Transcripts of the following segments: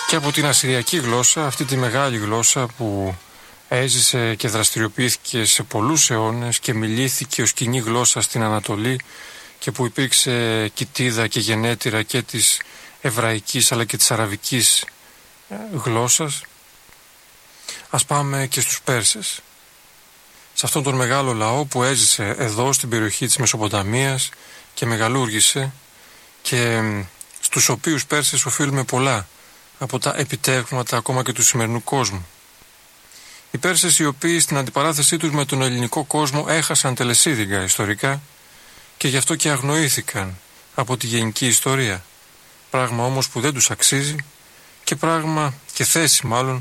και από την ασσυριακή γλώσσα, αυτή τη μεγάλη γλώσσα που έζησε και δραστηριοποιήθηκε σε πολλούς αιώνες και μιλήθηκε ως κοινή γλώσσα στην Ανατολή και που υπήρξε κοιτίδα και γενέτειρα και της εβραϊκής αλλά και της αραβικής γλώσσας. Ας πάμε και στους Πέρσες, σε αυτόν τον μεγάλο λαό που έζησε εδώ στην περιοχή της Μεσοποταμίας και μεγαλούργησε και στους οποίους Πέρσες οφείλουμε πολλά από τα επιτεύγματα ακόμα και του σημερινού κόσμου. Οι Πέρσες οι οποίοι στην αντιπαράθεσή τους με τον ελληνικό κόσμο έχασαν τελεσίδικα ιστορικά και γι' αυτό και αγνοήθηκαν από τη γενική ιστορία. Πράγμα όμως που δεν τους αξίζει και πράγμα και θέση μάλλον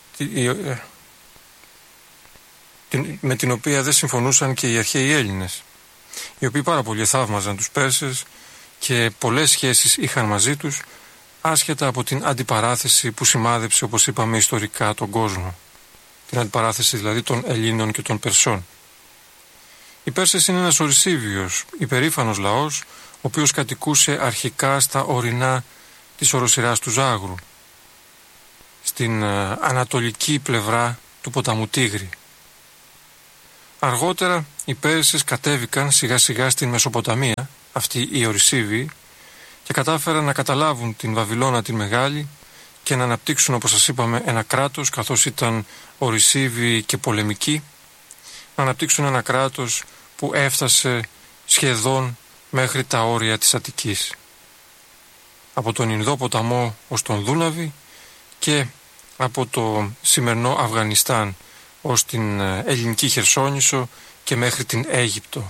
με την οποία δεν συμφωνούσαν και οι αρχαίοι Έλληνες, οι οποίοι πάρα πολύ θαύμαζαν τους Πέρσες και πολλές σχέσεις είχαν μαζί τους, άσχετα από την αντιπαράθεση που σημάδεψε, όπως είπαμε, ιστορικά τον κόσμο. Την αντιπαράθεση δηλαδή των Ελλήνων και των Περσών. Οι Πέρσες είναι ένας ορεισίβιος, υπερήφανος λαός, ο οποίος κατοικούσε αρχικά στα ορεινά της οροσειράς του Ζάγρου, στην ανατολική πλευρά του ποταμού Τίγρη. Αργότερα οι Πέρσες κατέβηκαν σιγά σιγά στην Μεσοποταμία, αυτοί οι ορεισίβοι, και κατάφεραν να καταλάβουν την Βαβυλώνα την Μεγάλη και να αναπτύξουν, όπως σας είπαμε, ένα κράτος, καθώς ήταν ορεισίβοι και πολεμικοί, να αναπτύξουν ένα κράτος που έφτασε σχεδόν μέχρι τα όρια της Αττικής. Από τον Ινδό ποταμό ως τον Δούναβη και από το σημερινό Αφγανιστάν ως την ελληνική Χερσόνησο και μέχρι την Αίγυπτο.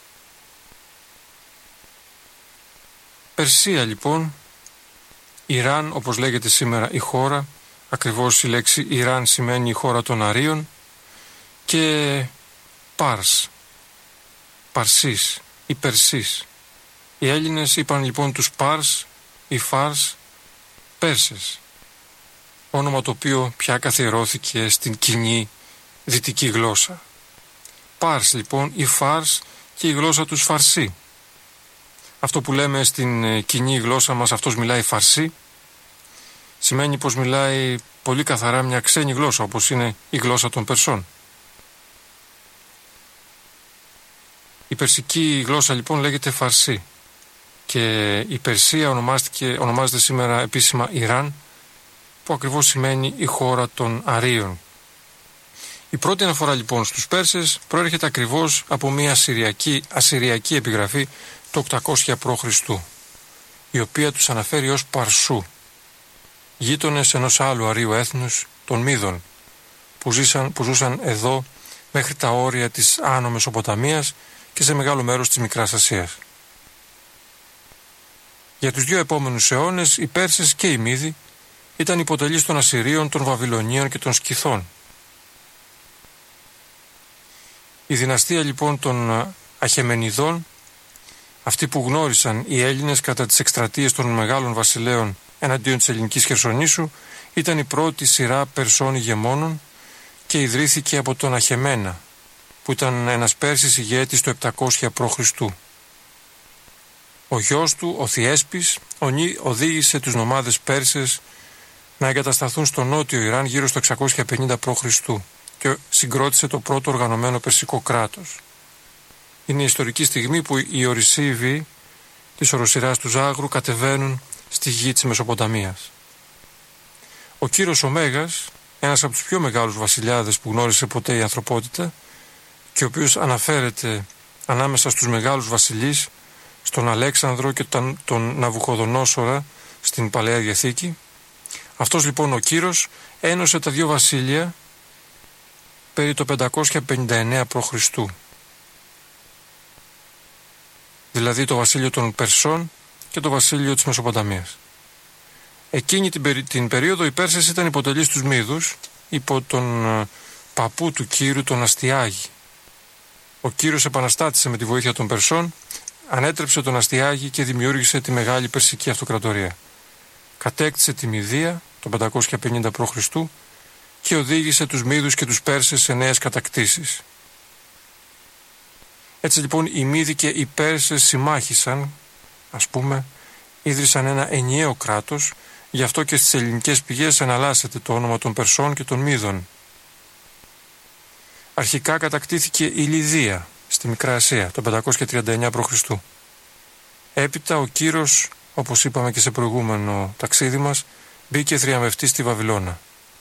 Περσία λοιπόν, Ιράν όπως λέγεται σήμερα η χώρα, ακριβώς η λέξη Ιράν σημαίνει η χώρα των Αρίων, και Πάρς, Παρσής ή Περσής. Οι Έλληνες είπαν λοιπόν τους Πάρς ή Φάρς Πέρσες, όνομα το οποίο πια καθιερώθηκε στην κοινή δυτική γλώσσα. Πάρς λοιπόν ή Φάρς και η γλώσσα τους Φαρσί. Αυτό που λέμε στην κοινή γλώσσα μας αυτός μιλάει Φαρσί, σημαίνει πως μιλάει πολύ καθαρά μια ξένη γλώσσα, όπως είναι η γλώσσα των Περσών. Η περσική γλώσσα λοιπόν λέγεται Φαρσί και η Περσία ονομάζεται σήμερα επίσημα Ιράν, που ακριβώς σημαίνει η χώρα των Αρίων. Η πρώτη αναφορά λοιπόν στους Πέρσες προέρχεται ακριβώς από μια ασσυριακή επιγραφή το 800 π.Χ., η οποία τους αναφέρει ως Παρσού, γείτονες ενός άλλου αρείου έθνους, των Μίδων, που ζούσαν εδώ μέχρι τα όρια της Άνω Μεσοποταμίας και σε μεγάλο μέρος της Μικράς Ασίας. Για τους δύο επόμενους αιώνες οι Πέρσες και οι Μίδοι ήταν υποτελείς των Ασσυρίων, των Βαβυλωνίων και των Σκυθών. Η δυναστεία λοιπόν των Αχεμενιδών, αυτοί που γνώρισαν οι Έλληνες κατά τις εκστρατείες των μεγάλων βασιλέων εναντίον της ελληνικής Χερσονήσου, ήταν η πρώτη σειρά Περσών ηγεμόνων και ιδρύθηκε από τον Αχεμένα, που ήταν ένας Πέρσης ηγέτης το 700 π.Χ. Ο γιος του, ο Θιέσπης, οδήγησε τους νομάδες Πέρσες να εγκατασταθούν στο νότιο Ιράν γύρω στο 650 π.Χ. και συγκρότησε το πρώτο οργανωμένο περσικό κράτος. Είναι η ιστορική στιγμή που οι ορεισίβοι της οροσειράς του Ζάγρου κατεβαίνουν στη γη της Μεσοποταμίας. Ο Κύρος ο Μέγας, ένας από τους πιο μεγάλους βασιλιάδες που γνώρισε ποτέ η ανθρωπότητα και ο οποίος αναφέρεται ανάμεσα στους μεγάλους βασιλείς, στον Αλέξανδρο και τον Ναβουχοδονόσορα στην Παλαιά Διαθήκη. Αυτός λοιπόν ο Κύρος ένωσε τα δύο βασίλεια περί το 559 π.Χ. Δηλαδή το βασίλειο των Περσών και το βασίλειο της Μεσοποταμίας. Εκείνη την περίοδο οι Πέρσες ήταν υποτελείς τους Μίδους υπό τον παππού του Κύρου, τον Αστιάγη. Ο Κύρος επαναστάτησε με τη βοήθεια των Περσών, ανέτρεψε τον Αστιάγη και δημιούργησε τη μεγάλη Περσική Αυτοκρατορία. Κατέκτησε τη Μηδία το 550 π.Χ. και οδήγησε τους Μίδους και τους Πέρσες σε νέες κατακτήσεις. Έτσι λοιπόν οι Μίδοι και οι Πέρσες συμμάχησαν, ίδρυσαν ένα ενιαίο κράτος Γι' αυτό και στις ελληνικές πηγές εναλλάσσεται το όνομα των Περσών και των Μίδων. Αρχικά κατακτήθηκε η Λιδία στη Μικρά Ασία το 539 π.Χ. Έπειτα ο Κύρος, όπως είπαμε και σε προηγούμενο ταξίδι μας, μπήκε θριαμβευτής στη Βαβυλώνα.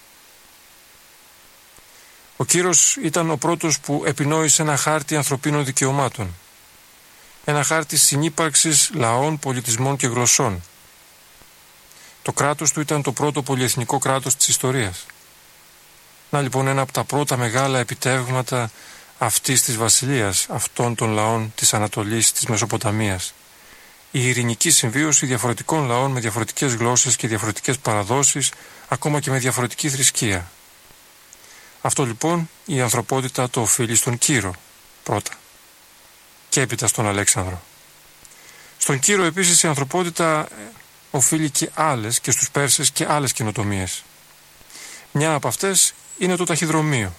Ο Κύρος ήταν ο πρώτος που επινόησε ένα χάρτη ανθρωπίνων δικαιωμάτων. Ένα χάρτη συνύπαρξης λαών, πολιτισμών και γλωσσών. Το κράτος του ήταν το πρώτο πολυεθνικό κράτος της ιστορίας. Να λοιπόν ένα από τα πρώτα μεγάλα επιτεύγματα αυτής της βασιλείας, αυτών των λαών της Ανατολής, της Μεσοποταμίας. Η ειρηνική συμβίωση διαφορετικών λαών με διαφορετικές γλώσσες και διαφορετικές παραδόσεις, ακόμα και με διαφορετική θρησκεία. Αυτό λοιπόν η ανθρωπότητα το οφείλει στον Κύρο πρώτα και έπειτα στον Αλέξανδρο. Στον Κύρο επίσης η ανθρωπότητα οφείλει και άλλες, και στους Πέρσες και άλλες καινοτομίες. Μια από αυτές είναι το ταχυδρομείο.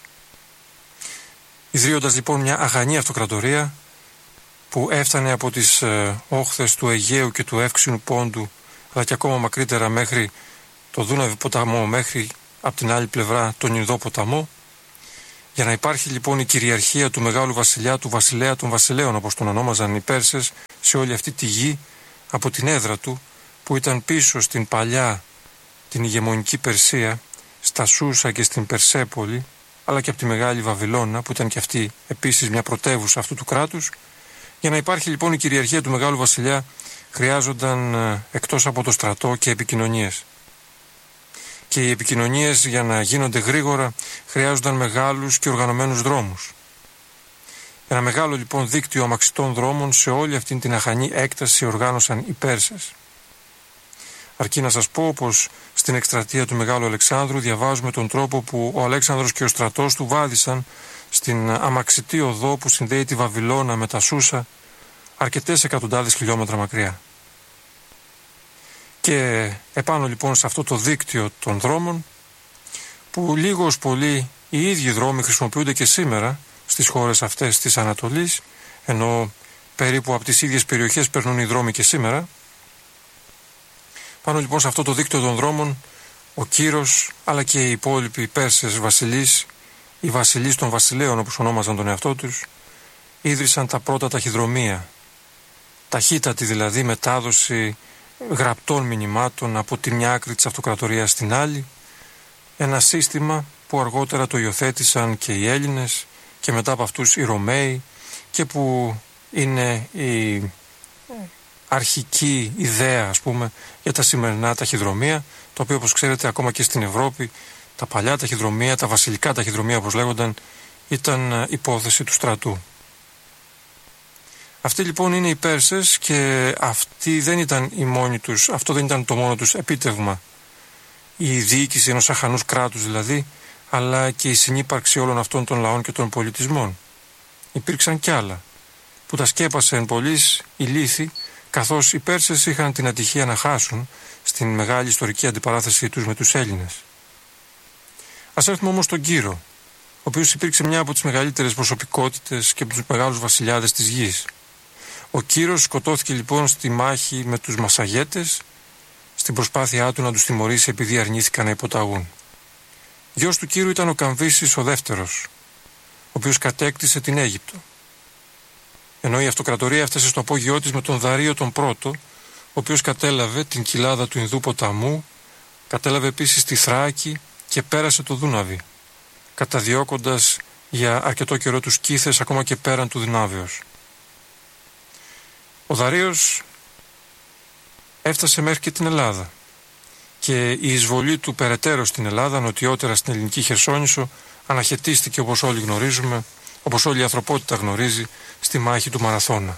Ιδρύοντας λοιπόν μια αγανή αυτοκρατορία που έφτανε από τις όχθες του Αιγαίου και του Εύξηνου Πόντου, αλλά και ακόμα μακρύτερα μέχρι το Δούναβι ποταμό, μέχρι από την άλλη πλευρά τον Ινδό ποταμό, για να υπάρχει λοιπόν η κυριαρχία του μεγάλου βασιλιά, του βασιλέα των βασιλέων, όπως τον ονόμαζαν οι Πέρσες, σε όλη αυτή τη γη, από την έδρα του που ήταν πίσω στην παλιά την ηγεμονική Περσία, στα Σούσα και στην Περσέπολη, αλλά και από τη Μεγάλη Βαβυλώνα που ήταν και αυτή επίσης μια πρωτεύουσα αυτού του κράτους. Για να υπάρχει λοιπόν η κυριαρχία του μεγάλου βασιλιά χρειάζονταν εκτός από το στρατό και επικοινωνίες. Και οι επικοινωνίες για να γίνονται γρήγορα χρειάζονταν μεγάλους και οργανωμένους δρόμους. Ένα μεγάλο λοιπόν δίκτυο αμαξιτών δρόμων σε όλη αυτή την αχανή έκταση οργάνωσαν οι Πέρσες. Αρκεί να σας πω πως στην εκστρατεία του Μεγάλου Αλεξάνδρου διαβάζουμε τον τρόπο που ο Αλέξανδρος και ο στρατός του βάδιζαν στην αμαξιτή οδό που συνδέει τη Βαβυλώνα με τα Σούσα, αρκετές εκατοντάδες χιλιόμετρα μακριά. Και επάνω λοιπόν σε αυτό το δίκτυο των δρόμων, που λίγο ως πολύ οι ίδιοι δρόμοι χρησιμοποιούνται και σήμερα στις χώρες αυτές της Ανατολής, ενώ περίπου από τις ίδιες περιοχές περνούν οι δρόμοι και σήμερα. Πάνω λοιπόν σε αυτό το δίκτυο των δρόμων, ο Κύρος αλλά και οι υπόλοιποι Πέρσες βασιλείς, οι βασιλείς των βασιλέων όπως ονόμαζαν τον εαυτό τους, ίδρυσαν τα πρώτα ταχυδρομεία. Ταχύτατη δηλαδή μετάδοση γραπτών μηνυμάτων από τη μια άκρη της αυτοκρατορίας στην άλλη, ένα σύστημα που αργότερα το υιοθέτησαν και οι Έλληνες και μετά από αυτούς οι Ρωμαίοι, και που είναι η αρχική ιδέα ας πούμε για τα σημερινά ταχυδρομεία, το οποίο όπως ξέρετε ακόμα και στην Ευρώπη τα παλιά ταχυδρομεία, τα βασιλικά ταχυδρομεία όπως λέγονταν, ήταν υπόθεση του στρατού. Αυτοί λοιπόν είναι οι Πέρσες και αυτοί δεν ήταν οι μόνοι τους, αυτό δεν ήταν το μόνο τους επίτευγμα, η διοίκηση ενός αχανούς κράτους δηλαδή, αλλά και η συνύπαρξη όλων αυτών των λαών και των πολιτισμών. Υπήρξαν κι άλλα που τα σκέπασε εν πολλοίς η Λύθη, καθώς οι Πέρσες είχαν την ατυχία να χάσουν στην μεγάλη ιστορική αντιπαράθεσή τους με τους Έλληνες. Ας έρθουμε όμως στον Κύρο, ο οποίος υπήρξε μια από τις μεγαλύτερες προσωπικότητες και από τους μεγάλους βασιλιάδες της γης. Ο Κύρος σκοτώθηκε λοιπόν στη μάχη με τους Μασαγέτες, στην προσπάθειά του να τους τιμωρήσει επειδή αρνήθηκαν να υποταγούν. Γιος του Κύρου ήταν ο Καμβίσης ο δεύτερος, ο οποίος κατέκτησε την Αίγυπτο. Ενώ η αυτοκρατορία έφτασε στο απόγειό της με τον Δαρείο τον πρώτο, ο οποίος κατέλαβε την κοιλάδα του Ινδού ποταμού, κατέλαβε επίσης τη Θράκη και πέρασε το Δούναβι, καταδιώκοντας για αρκετό καιρό τους Σκύθες ακόμα και πέραν του Δουνάβεως. Ο Δαρείος έφτασε μέχρι και την Ελλάδα και η εισβολή του περαιτέρω στην Ελλάδα, νοτιότερα στην ελληνική Χερσόνησο, αναχαιτίστηκε όπως όλοι γνωρίζουμε, όπως όλη η ανθρωπότητα γνωρίζει, στη μάχη του Μαραθώνα.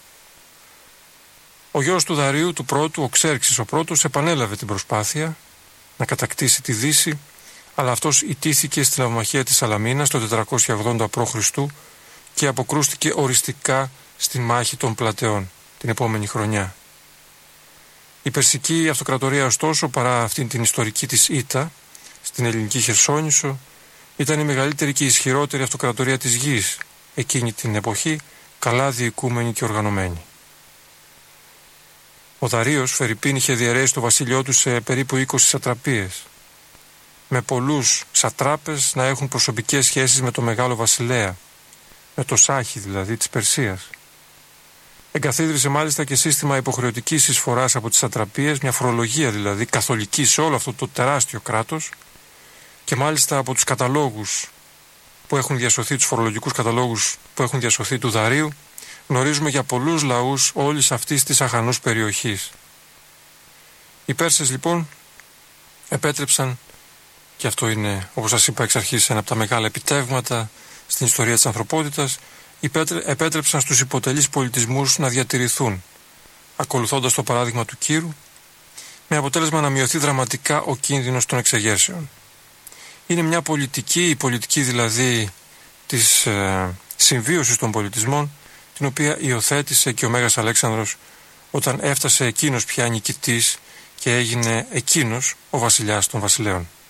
Ο γιος του Δαρείου του πρώτου, ο Ξέρξης ο πρώτος, επανέλαβε την προσπάθεια να κατακτήσει τη Δύση, αλλά αυτός ιτήθηκε στην αυμαχία της Σαλαμίνας το 480 π.Χ. και αποκρούστηκε οριστικά στη μάχη των Πλατεών την επόμενη χρονιά. Η Περσική αυτοκρατορία ωστόσο, παρά αυτήν την ιστορική της ήττα στην ελληνική Χερσόνησο, ήταν η μεγαλύτερη και ισχυρότερη αυτοκρατορία της γης εκείνη την εποχή, καλά διοικούμενη και οργανωμένη. Ο Δαρείος Φερρυπίν είχε διαιρέσει το βασίλειό του σε περίπου 20 σατραπίες, με πολλούς σατράπες να έχουν προσωπικές σχέσεις με το μεγάλο βασιλέα, με το Σάχη δηλαδή της Περσίας. Εγκαθίδρυσε μάλιστα και σύστημα υποχρεωτικής εισφοράς από τις σατραπίες, μια φορολογία δηλαδή καθολική σε όλο αυτό το τεράστιο κράτος, και μάλιστα από τους καταλόγους που έχουν διασωθεί, τους φορολογικούς καταλόγους που έχουν διασωθεί του Δαρείου, γνωρίζουμε για πολλούς λαούς όλης αυτής της αχανούς περιοχής. Οι Πέρσες λοιπόν επέτρεψαν, και αυτό είναι, όπως σας είπα εξ αρχής, ένα από τα μεγάλα επιτεύγματα στην ιστορία της ανθρωπότητας, επέτρεψαν στους υποτελείς πολιτισμούς να διατηρηθούν, ακολουθώντας το παράδειγμα του Κύρου, με αποτέλεσμα να μειωθεί δραματικά ο κίνδυνος των εξεγέρσεων. Είναι μια πολιτική, η πολιτική δηλαδή της συμβίωσης των πολιτισμών, την οποία υιοθέτησε και ο Μέγας Αλέξανδρος όταν έφτασε εκείνος πια νικητής και έγινε εκείνος ο βασιλιάς των βασιλέων.